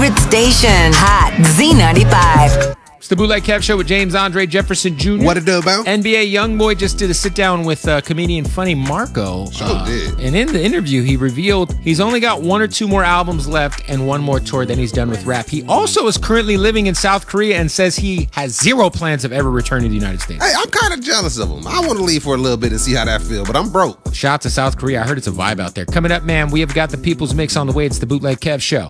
favorite station, Hot Z95. It's the Bootleg Kev Show with James Andre Jefferson Jr. What it do about? NBA Youngboy just did a sit-down with comedian Funny Marco. Did. And in the interview, he revealed he's only got 1 or 2 more albums left and 1 more tour, then he's done with rap. He also is currently living in South Korea and says he has 0 plans of ever returning to the United States. Hey, I'm kind of jealous of him. I want to leave for a little bit and see how that feels, but I'm broke. Shout out to South Korea. I heard it's a vibe out there. Coming up, man, we have got the People's Mix on the way. It's the Bootleg Kev Show.